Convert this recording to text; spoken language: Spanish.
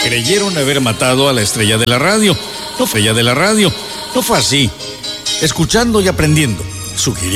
Creyeron haber matado a la estrella de la radio. No fue así. Escuchando y aprendiendo, sugirió